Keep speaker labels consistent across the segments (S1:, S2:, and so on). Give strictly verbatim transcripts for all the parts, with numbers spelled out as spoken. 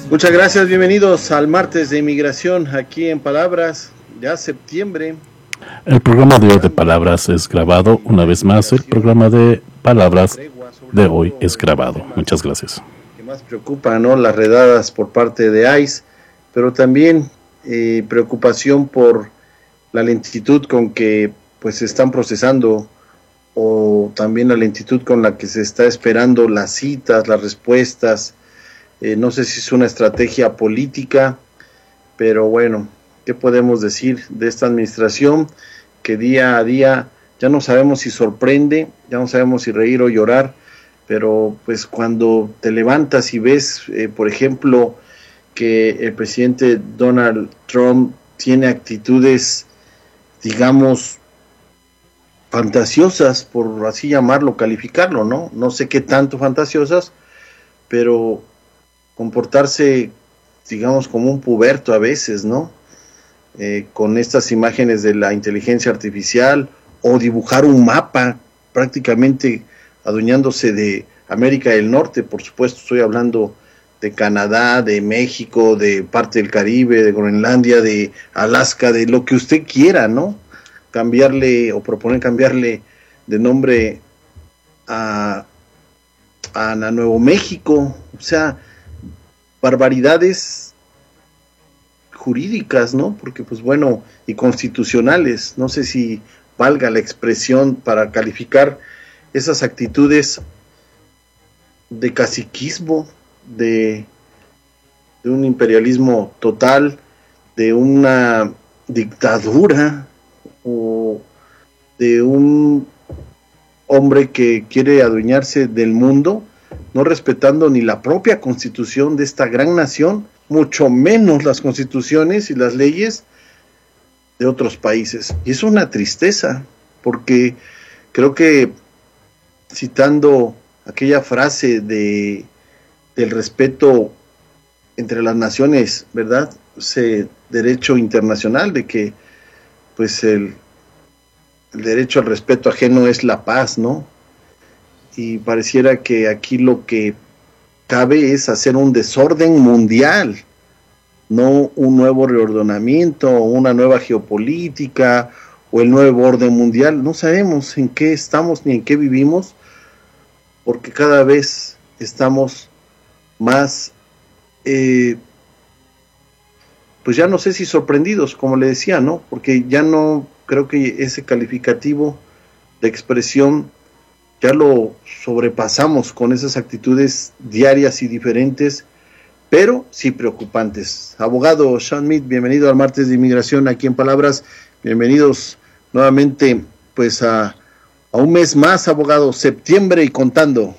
S1: Muchas gracias, bienvenidos al martes de inmigración aquí en Palabras, ya septiembre.
S2: El programa de hoy de Palabras es grabado. Una vez más, el programa de Palabras de hoy es grabado. Muchas gracias.
S1: Que más preocupa, ¿no? Las redadas por parte de ICE, pero también eh, preocupación por la lentitud con que pues se están procesando, o también la lentitud con la que se está esperando las citas, las respuestas. Eh, no sé si es una estrategia política, pero bueno, ¿qué podemos decir de esta administración que día a día ya no sabemos si sorprende, ya no sabemos si reír o llorar? Pero pues cuando te levantas y ves, eh, por ejemplo, que el presidente Donald Trump tiene actitudes, digamos, fantasiosas, por así llamarlo, calificarlo, ¿no? No sé qué tanto fantasiosas, pero comportarse, digamos, como un puberto a veces, ¿no? Eh, con estas imágenes de la inteligencia artificial, o dibujar un mapa prácticamente adueñándose de América del Norte. Por supuesto, estoy hablando de Canadá, de México, de parte del Caribe, de Groenlandia, de Alaska, de lo que usted quiera, ¿no? Cambiarle o proponer cambiarle de nombre a, a Nuevo México, o sea, barbaridades jurídicas, ¿no? Porque pues bueno, y constitucionales, no sé si valga la expresión para calificar esas actitudes de caciquismo, de, de un imperialismo total, de una dictadura, o de un hombre que quiere adueñarse del mundo, no respetando ni la propia constitución de esta gran nación, mucho menos las constituciones y las leyes de otros países. Y es una tristeza, porque creo que, citando aquella frase de del respeto entre las naciones, ¿verdad? Ese derecho internacional de que pues el, el derecho al respeto ajeno es la paz, ¿no? Y pareciera que aquí lo que cabe es hacer un desorden mundial, no un nuevo reordenamiento, o una nueva geopolítica, o el nuevo orden mundial. No sabemos en qué estamos ni en qué vivimos, porque cada vez estamos más, eh, pues ya no sé si sorprendidos, como le decía, ¿no? Porque ya no creo que ese calificativo de expresión ya lo sobrepasamos con esas actitudes diarias y diferentes, pero sí preocupantes. Abogado Sean Mead, bienvenido al martes de inmigración aquí en Palabras. Bienvenidos nuevamente pues a, a un mes más, abogado, septiembre y contando.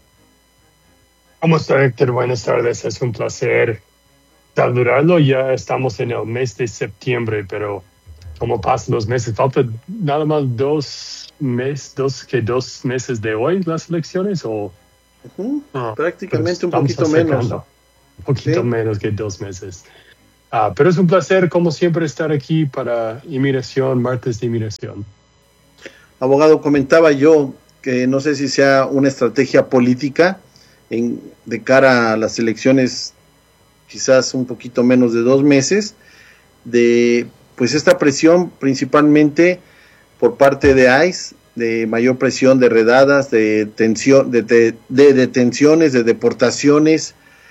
S3: ¿Cómo está, Héctor? Buenas tardes, es un placer saludarlo. Ya estamos en el mes de septiembre, pero como pasan los meses, falta nada más dos meses, dos, que dos meses de hoy las elecciones, o
S1: uh-huh.
S3: ah,
S1: prácticamente un poquito menos.
S3: Un poquito sí. menos que dos meses. Ah, pero es un placer, como siempre, estar aquí para Inmigración, martes de Inmigración.
S1: Abogado, comentaba yo que no sé si sea una estrategia política en, de cara a las elecciones, quizás un poquito menos de dos meses, de pues esta presión principalmente por parte de ICE, de mayor presión de redadas, de, tensión, de, de, de detenciones, de deportaciones,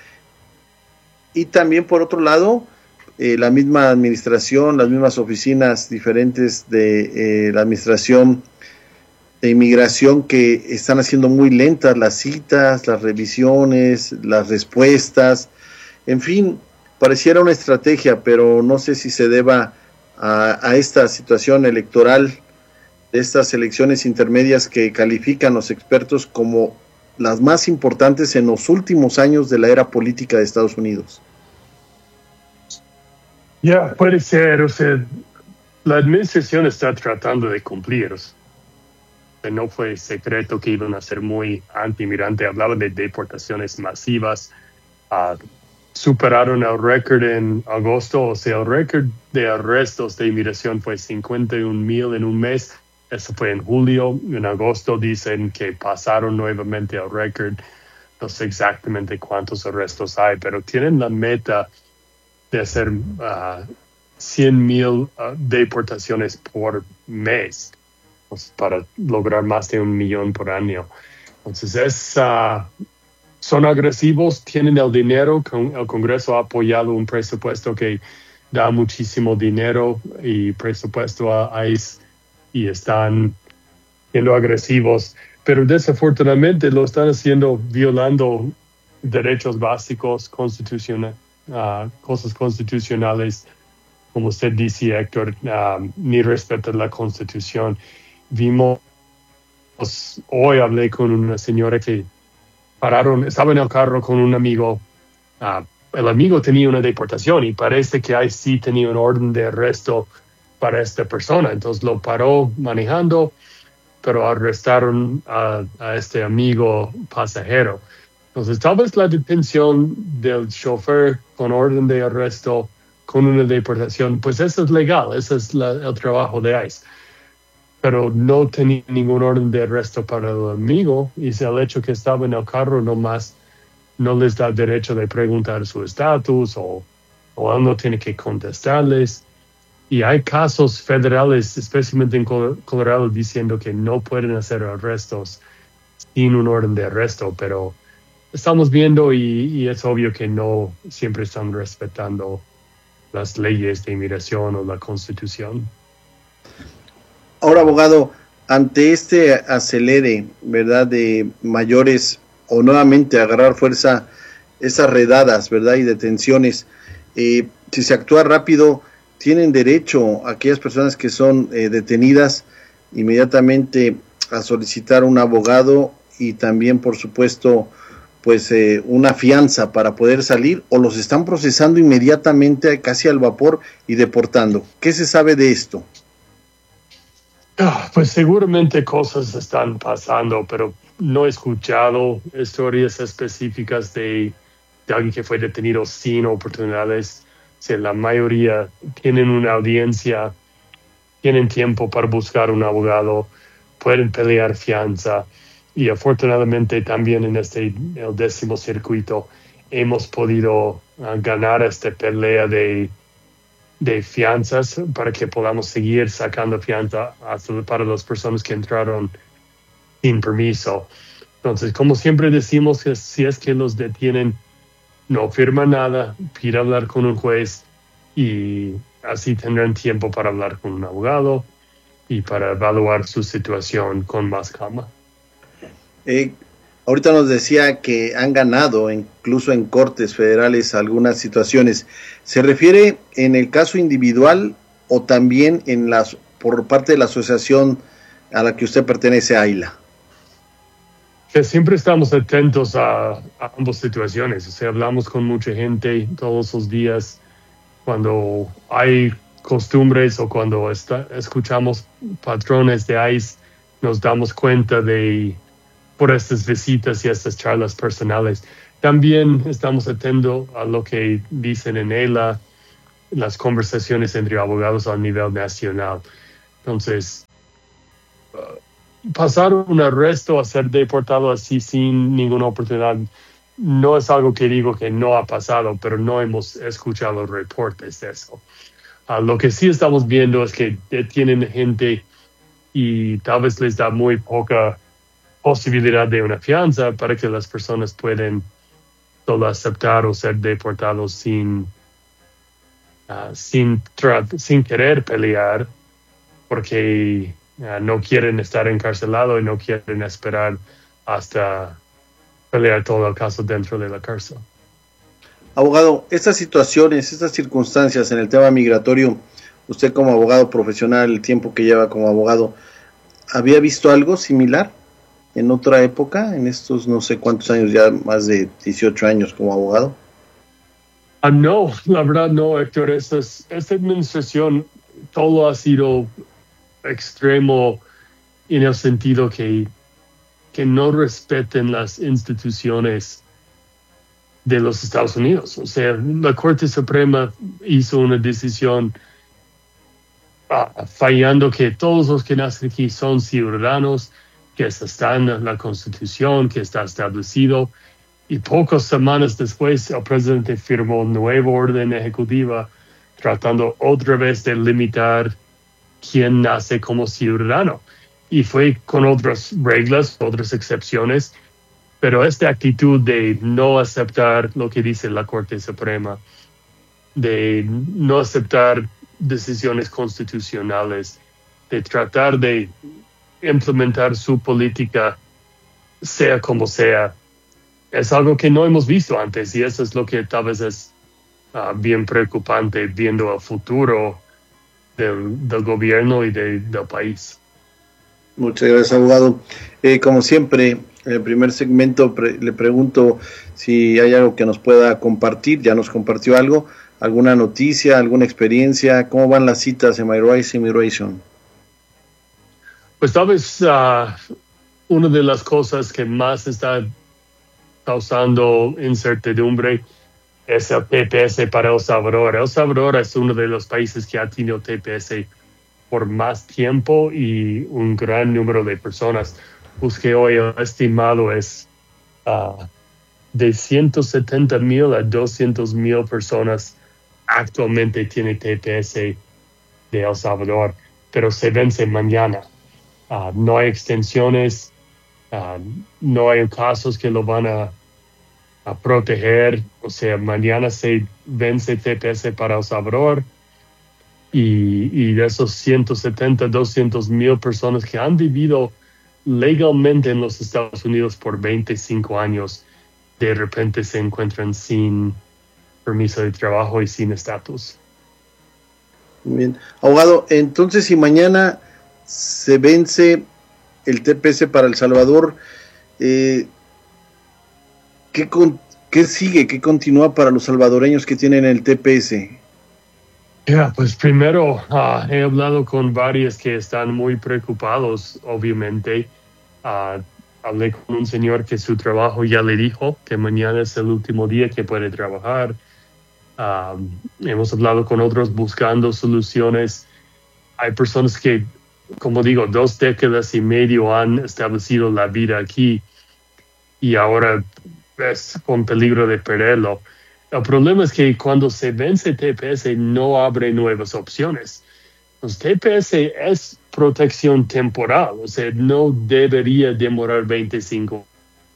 S1: y también por otro lado, eh, la misma administración, las mismas oficinas diferentes de eh, la administración de inmigración que están haciendo muy lentas las citas, las revisiones, las respuestas, en fin, pareciera una estrategia, pero no sé si se deba a, a esta situación electoral, de estas elecciones intermedias que califican los expertos como las más importantes en los últimos años de la era política de Estados Unidos.
S3: Ya, yeah, puede ser, o sea, la administración está tratando de cumplir. O sea, no fue secreto que iban a ser muy anti-inmigrante, hablaban de deportaciones masivas, uh, superaron el récord en agosto, o sea, el récord de arrestos de inmigración fue cincuenta y un mil en un mes. Eso fue en julio. En agosto dicen que pasaron nuevamente el récord. no sé exactamente cuántos arrestos hay, pero tienen la meta de hacer uh, cien mil uh, deportaciones por mes, pues, para lograr más de un millón por año. Entonces, es, uh, son agresivos, tienen el dinero. El Congreso ha apoyado un presupuesto que da muchísimo dinero y presupuesto a ICE y están siendo agresivos, pero desafortunadamente lo están haciendo violando derechos básicos, constitucionales, uh, cosas constitucionales, como usted dice, Héctor, uh, ni respetan la Constitución. Vimos, hoy hablé con una señora que pararon, estaba en el carro con un amigo. Uh, el amigo tenía una deportación y parece que ahí sí tenía un orden de arresto para esta persona. Entonces lo paró manejando, pero arrestaron a, a este amigo pasajero. Entonces tal vez la detención del chofer con orden de arresto, con una deportación, pues eso es legal, ese es la, el trabajo de ICE. Pero no tenía ningún orden de arresto para el amigo, y el hecho que estaba en el carro nomás no les da derecho de preguntar su estatus, o, o él no tiene que contestarles. Y hay casos federales, especialmente en Colorado, diciendo que no pueden hacer arrestos sin un orden de arresto, pero estamos viendo y, y es obvio que no siempre están respetando las leyes de inmigración o la Constitución.
S1: Ahora, abogado, ante este acelere, ¿verdad?, de mayores o nuevamente agarrar fuerza esas redadas, ¿verdad?, y detenciones, eh, si se actúa rápido, tienen derecho aquellas personas que son eh, detenidas inmediatamente a solicitar un abogado y también, por supuesto, pues eh, una fianza para poder salir, o los están procesando inmediatamente casi al vapor y deportando. ¿Qué se sabe de esto?
S3: Ah, pues seguramente cosas están pasando, pero no he escuchado historias específicas de, de alguien que fue detenido sin oportunidades. O sea, la mayoría tienen una audiencia, tienen tiempo para buscar un abogado, pueden pelear fianza, y afortunadamente también en este el décimo circuito hemos podido uh, ganar esta pelea de, de fianzas para que podamos seguir sacando fianza hasta para las personas que entraron sin permiso. Entonces, como siempre decimos, que si es que los detienen, no firma nada, pide hablar con un juez y así tendrán tiempo para hablar con un abogado y para evaluar su situación con más calma.
S1: Eh, ahorita nos decía que han ganado incluso en cortes federales algunas situaciones. ¿Se refiere en el caso individual o también en las por parte de la asociación a la que usted pertenece, AILA?
S3: Que siempre estamos atentos a, a ambas situaciones. O sea, hablamos con mucha gente todos los días cuando hay costumbres o cuando está, escuchamos patrones de ICE, nos damos cuenta de por estas visitas y estas charlas personales. También estamos atentos a lo que dicen en ELA, las conversaciones entre abogados a nivel nacional. Entonces, uh, pasar un arresto a ser deportado así sin ninguna oportunidad no es algo que digo que no ha pasado, pero no hemos escuchado reportes de eso. Uh, lo que sí estamos viendo es que detienen gente y tal vez les da muy poca posibilidad de una fianza para que las personas puedan solo aceptar o ser deportados sin, uh, sin, sin querer pelear, porque uh, no quieren estar encarcelados y no quieren esperar hasta pelear todo el caso dentro de la cárcel.
S1: Abogado, estas situaciones, estas circunstancias en el tema migratorio, usted como abogado profesional, el tiempo que lleva como abogado, ¿había visto algo similar en otra época, en estos no sé cuántos años, ya más de dieciocho años como abogado?
S3: Uh, no, la verdad no, Héctor. Esta, esta administración todo ha sido extremo en el sentido que, que no respeten las instituciones de los Estados Unidos. O sea, la Corte Suprema hizo una decisión uh, fallando que todos los que nacen aquí son ciudadanos, que está en la Constitución, que está establecido, Y pocas semanas después, el presidente firmó un nuevo orden ejecutiva tratando otra vez de limitar quién nace como ciudadano. Y fue con otras reglas, otras excepciones, pero esta actitud de no aceptar lo que dice la Corte Suprema, de no aceptar decisiones constitucionales, de tratar de implementar su política sea como sea, es algo que no hemos visto antes, y eso es lo que tal vez es uh, bien preocupante viendo el futuro del, del gobierno y de, del país.
S1: Muchas gracias, abogado. Eh, como siempre, en el primer segmento pre le pregunto si hay algo que nos pueda compartir. Ya nos compartió algo, alguna noticia, alguna experiencia. ¿Cómo van las citas en MyRice Immigration?
S3: Pues tal vez uh, una de las cosas que más está causando incertidumbre es el T P S para El Salvador. El Salvador es uno de los países que ha tenido T P S por más tiempo y un gran número de personas. Busqué hoy, el estimado es uh, de ciento setenta mil a doscientos mil personas actualmente tiene T P S de El Salvador, pero se vence mañana. Uh, no hay extensiones, uh, no hay casos que lo van a, a proteger. O sea, mañana se vence T P S para El Salvador. Y, y de esos ciento setenta, doscientos mil personas que han vivido legalmente en los Estados Unidos por veinticinco años, de repente se encuentran sin permiso de trabajo y sin estatus.
S1: Bien. Abogado, entonces si mañana se vence el T P S para El Salvador, eh, ¿qué, con, ¿qué sigue? ¿Qué continúa para los salvadoreños que tienen el T P S?
S3: Yeah, pues primero uh, he hablado con varios que están muy preocupados, obviamente. Uh, hablé con un señor que su trabajo ya le dijo que mañana es el último día que puede trabajar. Uh, hemos hablado con otros buscando soluciones. Hay personas que, como digo, dos décadas y medio han establecido la vida aquí y ahora es con peligro de perderlo. El problema es que cuando se vence T P S no abre nuevas opciones. Pues T P S es protección temporal, o sea, no debería demorar veinticinco.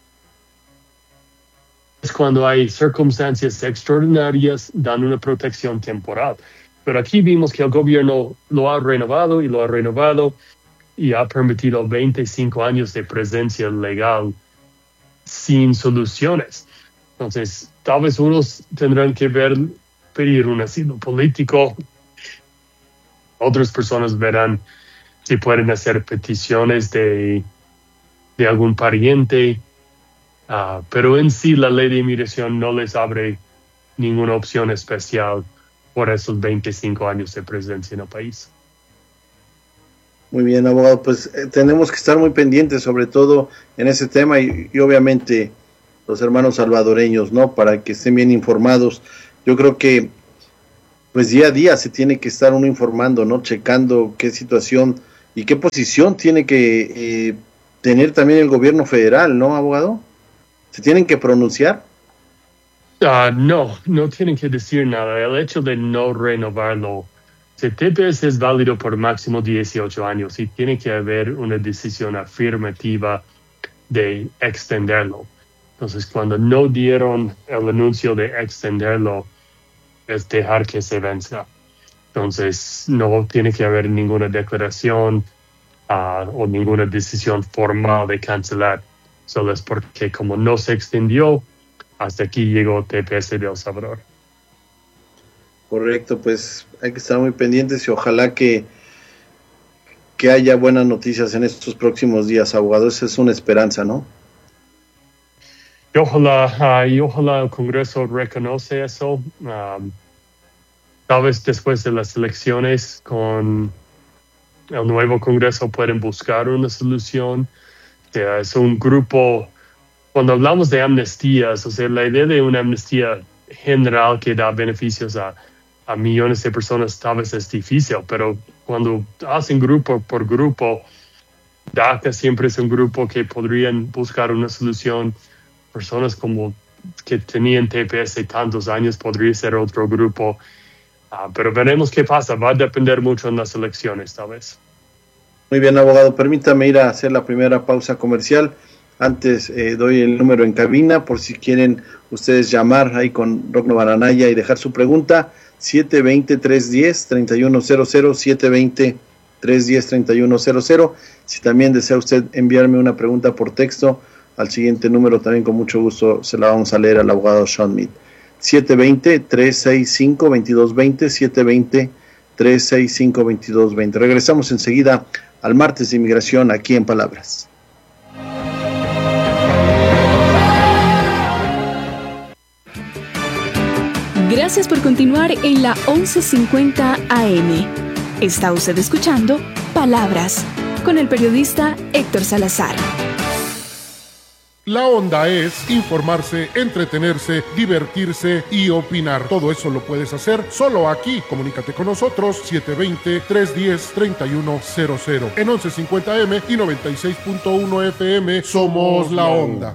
S3: Es cuando hay circunstancias extraordinarias, dan una protección temporal. Pero aquí vimos que el gobierno lo ha renovado y lo ha renovado y ha permitido veinticinco años de presencia legal sin soluciones. Entonces, tal vez unos tendrán que ver, pedir un asilo político. Otras personas verán si pueden hacer peticiones de, de algún pariente. Uh, pero en sí, la ley de inmigración no les abre ninguna opción especial por esos veinticinco años de presencia en el país.
S1: Muy bien, abogado. Pues eh, tenemos que estar muy pendientes, sobre todo en ese tema y, y obviamente los hermanos salvadoreños, ¿no? Para que estén bien informados. Yo creo que pues día a día se tiene que estar uno informando, ¿no? Checando qué situación y qué posición tiene que eh, tener también el gobierno federal, ¿no, abogado? ¿Se tienen que pronunciar?
S3: Uh, no, no tienen que decir nada. El hecho de no renovarlo, el T P S es válido por máximo dieciocho años y tiene que haber una decisión afirmativa de extenderlo. Entonces, cuando no dieron el anuncio de extenderlo, es dejar que se venza. Entonces, no tiene que haber ninguna declaración uh, o ninguna decisión formal de cancelar. Solo es porque como no se extendió, hasta aquí llegó T P S de El Salvador.
S1: Correcto, pues hay que estar muy pendientes y ojalá que, que haya buenas noticias en estos próximos días, abogado. Esa es una esperanza, ¿no?
S3: Y ojalá, uh, y ojalá el Congreso reconoce eso. Um, tal vez después de las elecciones con el nuevo Congreso pueden buscar una solución. O sea, es un grupo, cuando hablamos de amnistías, o sea, la idea de una amnistía general que da beneficios a, a millones de personas tal vez es difícil, pero cuando hacen grupo por grupo, DACA siempre es un grupo que podrían buscar una solución personas como que tenían T P S tantos años, podría ser otro grupo. Uh, pero veremos qué pasa. Va a depender mucho en las elecciones, tal vez.
S1: Muy bien, abogado. Permítame ir a hacer la primera pausa comercial. Antes eh, doy el número en cabina por si quieren ustedes llamar ahí con Rocno Baranaya y dejar su pregunta. siete dos cero, tres uno cero, tres uno cero cero, siete dos cero, tres uno cero, tres uno cero cero. Si también desea usted enviarme una pregunta por texto al siguiente número, también con mucho gusto se la vamos a leer al abogado Sean Mead. siete dos cero, tres seis cinco, dos dos dos cero, siete dos cero, tres seis cinco, dos dos dos cero. Regresamos enseguida al martes de inmigración aquí en Palabras.
S4: Gracias por continuar en la once cincuenta A M. Está usted escuchando Palabras con el periodista Héctor Salazar.
S5: La onda es informarse, entretenerse, divertirse y opinar. Todo eso lo puedes hacer solo aquí. Comunícate con nosotros siete dos cero, tres uno cero, tres uno cero cero. En once cincuenta A M y noventa y seis punto uno F M somos La Onda.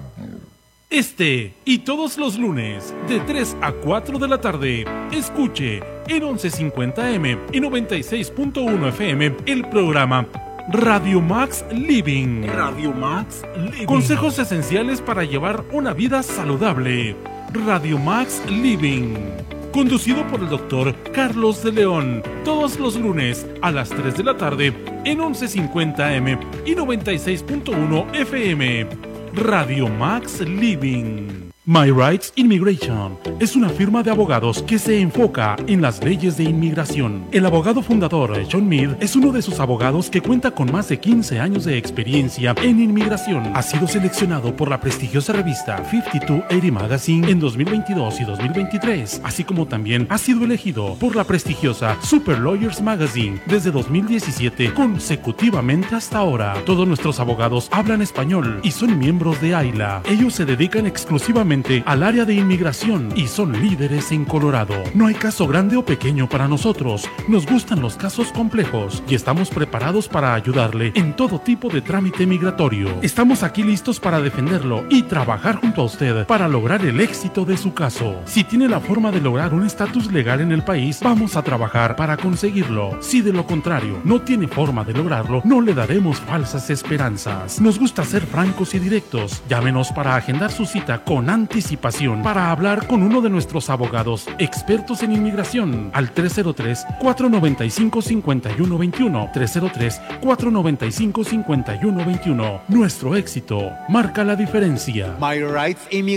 S6: Este y todos los lunes de tres a cuatro de la tarde, escuche en once cincuenta A M y noventa y seis punto uno F M el programa Radio Max Living. Radio Max Living. Consejos esenciales para llevar una vida saludable. Radio Max Living. Conducido por el doctor Carlos de León. Todos los lunes a las tres de la tarde en once cincuenta A M y noventa y seis punto uno F M. Radio Max Living. My Rights Immigration es una firma de abogados que se enfoca en las leyes de inmigración. El abogado fundador, Sean Mead, es uno de sus abogados que cuenta con más de quince años de experiencia en inmigración. Ha sido seleccionado por la prestigiosa revista cincuenta y dos ochenta Magazine en dos mil veintidós y dos mil veintitrés, así como también ha sido elegido por la prestigiosa Super Lawyers Magazine desde dos mil diecisiete consecutivamente hasta ahora. Todos nuestros abogados hablan español y son miembros de AILA. Ellos se dedican exclusivamente al área de inmigración y son líderes en Colorado. No hay caso grande o pequeño para nosotros. Nos gustan los casos complejos y estamos preparados para ayudarle en todo tipo de trámite migratorio. Estamos aquí listos para defenderlo y trabajar junto a usted para lograr el éxito de su caso. Si tiene la forma de lograr un estatus legal en el país, vamos a trabajar para conseguirlo. Si de lo contrario no tiene forma de lograrlo, no le daremos falsas esperanzas. Nos gusta ser francos y directos. Llámenos para agendar su cita con anticipación para hablar con uno de nuestros abogados expertos en inmigración al tres cero tres, cuatro nueve cinco, cinco uno dos uno, tres cero tres, cuatro nueve cinco, cinco uno dos uno. Nuestro éxito marca la diferencia.
S7: My Rights